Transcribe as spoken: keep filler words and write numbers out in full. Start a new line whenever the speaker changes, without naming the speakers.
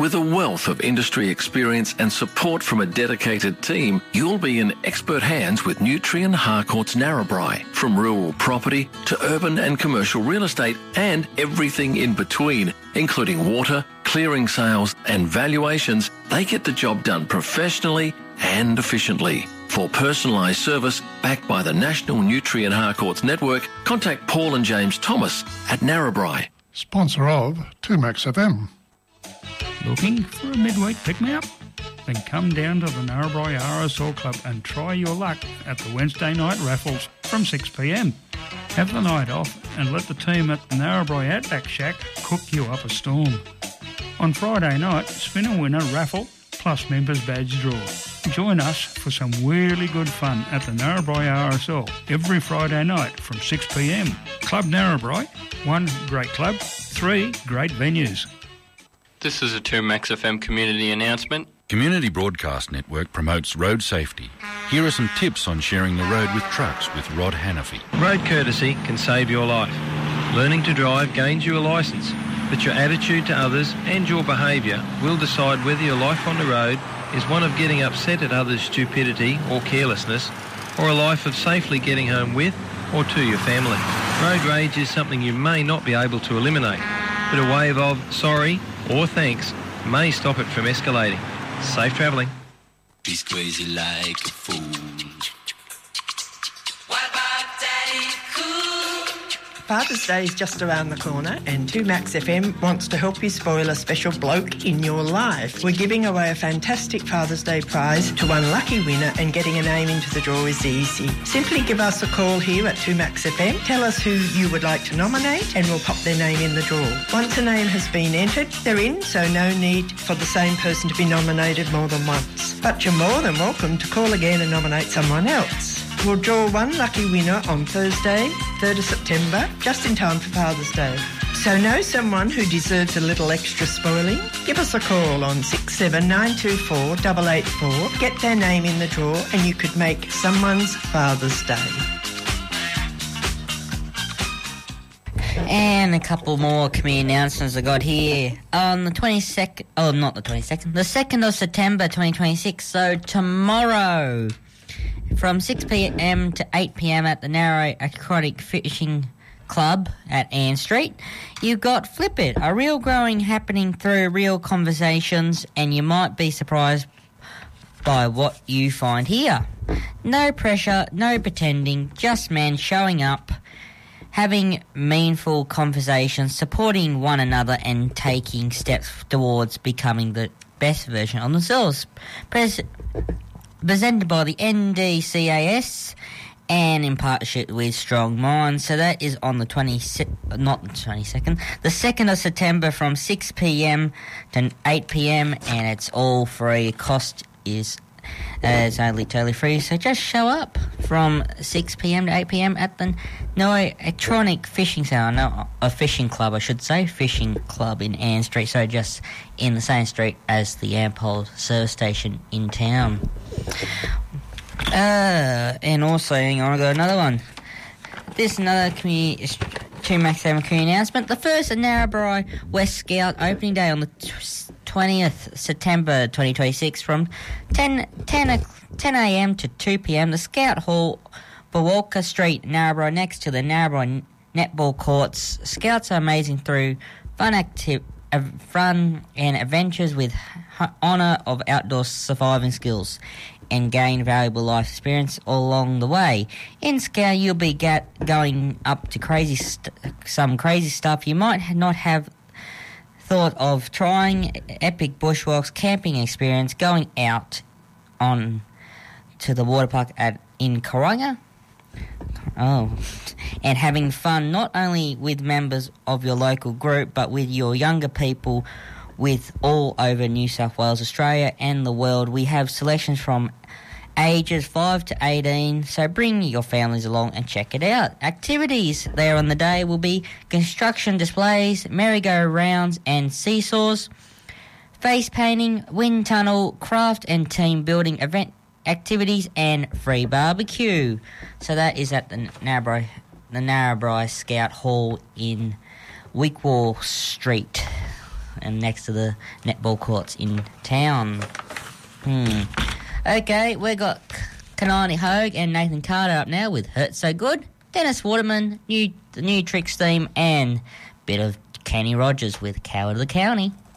With a wealth of industry experience and support from a dedicated team, you'll be in expert hands with Nutrien Harcourts Narrabri. From rural property to urban and commercial real estate and everything in between, including water, clearing sales and valuations, they get the job done professionally and efficiently. For personalised service backed by the National Nutrien Harcourts Network, contact Paul and James Thomas at Narrabri.
Sponsor of two Max F M.
Looking for a midweek pick-me-up? Then come down to the Narrabri R S L Club and try your luck at the Wednesday night raffles from six p m. Have the night off and let the team at the Narrabri Outback Shack cook you up a storm. On Friday night, spin a winner raffle plus members badge draw. Join us for some really good fun at the Narrabri R S L every Friday night from six p m. Club Narrabri, one great club, three great venues.
This is a two Max F M community announcement.
Community Broadcast Network promotes road safety. Here are some tips on sharing the road with trucks with Rod Hannafy.
Road courtesy can save your life. Learning to drive gains you a licence, but your attitude to others and your behaviour will decide whether your life on the road is one of getting upset at others' stupidity or carelessness, or a life of safely getting home with or to your family. Road rage is something you may not be able to eliminate, but a wave of sorry or thanks may stop it from escalating. Safe travelling.
He's crazy like a fool.
Father's Day is just around the corner and two Max F M wants to help you spoil a special bloke in your life. We're giving away a fantastic Father's Day prize to one lucky winner, and getting a name into the draw is easy. Simply give us a call here at two Max F M, tell us who you would like to nominate and we'll pop their name in the draw. Once a name has been entered, they're in, so no need for the same person to be nominated more than once. But you're more than welcome to call again and nominate someone else. We'll draw one lucky winner on Thursday, third of September, just in time for Father's Day. So know someone who deserves a little extra spoiling? Give us a call on six seven nine two four eight eight four, get their name in the draw, and you could make someone's Father's Day.
And a couple more community announcements I got here. On the twenty-second, oh, not the twenty-second, the second of September twenty twenty-six, so tomorrow, from six p m to eight p m at the Narrow Aquatic Fishing Club at Ann Street, you've got Flip It, a real growing happening through real conversations, and you might be surprised by what you find here. No pressure, no pretending, just men showing up, having meaningful conversations, supporting one another and taking steps towards becoming the best version of themselves. Pres- presented by the N D C A S and in partnership with Strong Minds. So that is on the twenty-second, not the twenty-second, the second of September from six p m to eight p m, and it's all free. Cost is uh, it's only totally free, so just show up from six p m to eight p m at the No Electronic Fishing Centre, no, a fishing club, I should say, fishing club in Ann Street, so just in the same street as the Ampol service station in town. Uh, and also, hang on, I got another one. This is another community, two Max F M community announcement. The first at Narrabri West Scout opening day on the twentieth of September twenty twenty-six from ten a m to two p m. The Scout Hall, Bawalka Street, Narrabri, next to the Narrabri netball courts. Scouts are amazing through fun active, uh, fun and adventures with honour of outdoor surviving skills and gain valuable life experience all along the way. In Scout, you'll be get, going up to crazy st- some crazy stuff you might not have thought of trying. Epic bushwalks, camping experience, going out on to the water park at in Kauranga. Oh, and having fun not only with members of your local group but with your younger people with all over New South Wales, Australia and the world. We have selections from ages five to eighteen, so bring your families along and check it out. Activities there on the day will be construction displays, merry-go-rounds and seesaws, face painting, wind tunnel, craft and team building event activities and free barbecue. So that is at the Narrabri, the Narrabri Scout Hall in Weekwell Street. and next to the netball courts in town. Hmm. Okay, we got Kanani Hogue and Nathan Carter up now with Hurt So Good. Dennis Waterman, new the new Tricks theme, and bit of Kenny Rogers with Coward of the County.